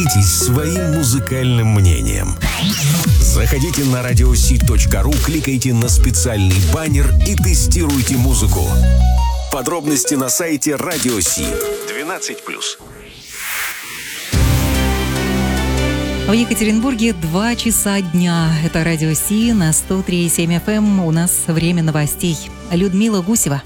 Поделитесь своим музыкальным мнением. Заходите на radiosee.ru, кликайте на специальный баннер и тестируйте музыку. Подробности на сайте Radio Sea. 12+. В Екатеринбурге 2 часа дня. Это Радио Си на 103,7 FM. У нас время новостей. Людмила Гусева.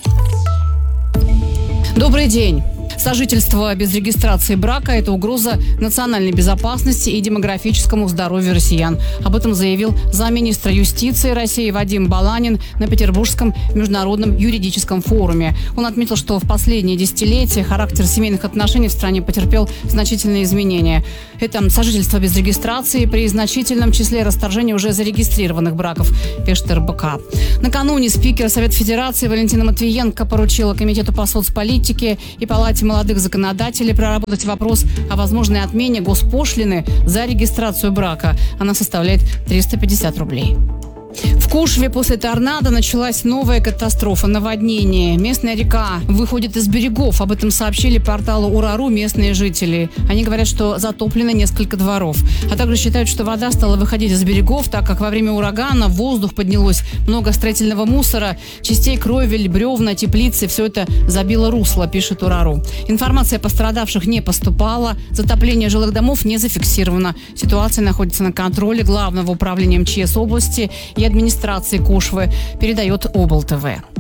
Добрый день. Сожительство без регистрации брака – это угроза национальной безопасности и демографическому здоровью россиян. Об этом заявил замминистра юстиции России Вадим Баланин на Петербургском международном юридическом форуме. Он отметил, что в последние десятилетия характер семейных отношений в стране потерпел значительные изменения. Это сожительство без регистрации при значительном числе расторжений уже зарегистрированных браков, пишет РБК. Накануне спикер Совета Федерации Валентина Матвиенко поручила Комитету по соцполитике и Палате молодых законодателей проработать вопрос о возможной отмене госпошлины за регистрацию брака. Она составляет 350 рублей. В Кушве после торнадо началась новая катастрофа – наводнение. Местная река выходит из берегов. Об этом сообщили порталу Ура.ру местные жители. Они говорят, что затоплено несколько дворов. А также считают, что вода стала выходить из берегов, так как во время урагана в воздух поднялось много строительного мусора, частей кровель, бревна, теплицы. Все это забило русло, пишет Ура.ру. Информация о пострадавших не поступала. Затопление жилых домов не зафиксировано. Ситуация находится на контроле Главного управления МЧС области и администрации Кушвы, передает Обл.ТВ.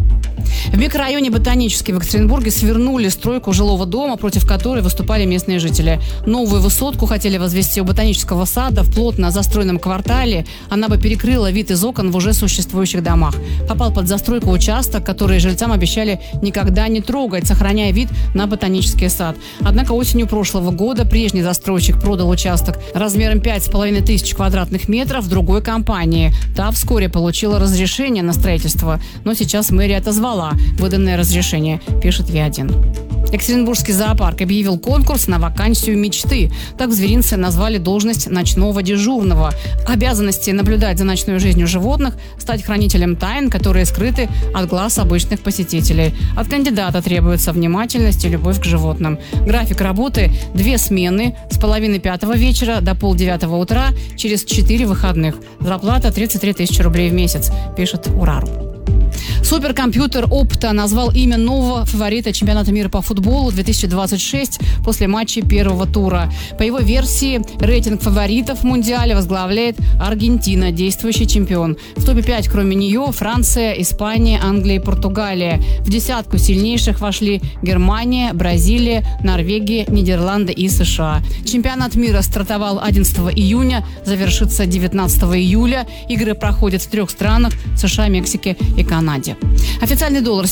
В микрорайоне Ботанический в Екатеринбурге свернули стройку жилого дома, против которой выступали местные жители. Новую высотку хотели возвести у Ботанического сада в плотно застроенном квартале. Она бы перекрыла вид из окон в уже существующих домах. Попал под застройку участок, который жильцам обещали никогда не трогать, сохраняя вид на Ботанический сад. Однако осенью прошлого года прежний застройщик продал участок размером 5500 квадратных метров другой компании. Та вскоре получила разрешение на строительство, но сейчас мэрия отозвала выданное разрешение, пишет Ви-1. Екатеринбургский зоопарк объявил конкурс на вакансию мечты. Так в зверинце назвали должность ночного дежурного. Обязанности наблюдать за ночной жизнью животных, стать хранителем тайн, которые скрыты от глаз обычных посетителей. От кандидата требуется внимательность и любовь к животным. График работы – 2 смены с 8:30 вечера до 8:30 утра через 4 выходных. Зарплата 33 тысячи рублей в месяц, пишет Ура.ру. Суперкомпьютер Opta назвал имя нового фаворита чемпионата мира по футболу 2026 после матчей первого тура. По его версии, рейтинг фаворитов в Мундиале возглавляет Аргентина, действующий чемпион. В топе 5, кроме нее, Франция, Испания, Англия и Португалия. В десятку сильнейших вошли Германия, Бразилия, Норвегия, Нидерланды и США. Чемпионат мира стартовал 11 июня, завершится 19 июля. Игры проходят в 3 странах – США, Мексике и Канаде. Официальный доллар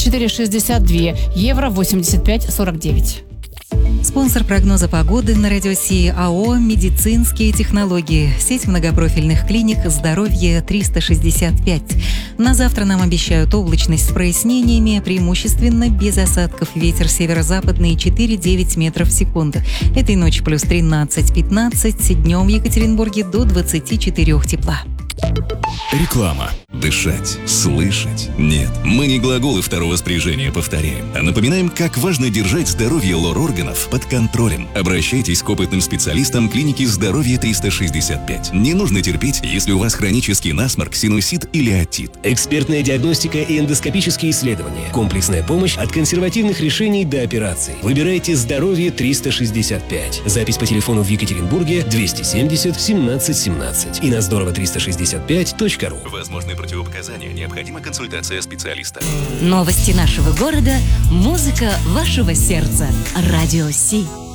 74,62, евро 85,49. Спонсор прогноза погоды на Радио Си – АО «Медицинские технологии». Сеть многопрофильных клиник «Здоровье 365». На завтра нам обещают облачность с прояснениями, преимущественно без осадков. Ветер северо-западный 4-9 метров в секунду. Этой ночью плюс 13-15, днем в Екатеринбурге до 24 тепла. Реклама. Дышать, слышать. Нет, мы не глаголы второго спряжения повторяем, а напоминаем, как важно держать здоровье лор-органов под контролем. Обращайтесь к опытным специалистам клиники «Здоровье 365». Не нужно терпеть, если у вас хронический насморк, синусит или отит. Экспертная диагностика и эндоскопические исследования. Комплексная помощь от консервативных решений до операций. Выбирайте «Здоровье 365». Запись по телефону в Екатеринбурге 270 17 17 и на здорово365.ру. Возможны противопоказания. Необходима консультация специалиста. Новости нашего города. Музыка вашего сердца. Радио Си.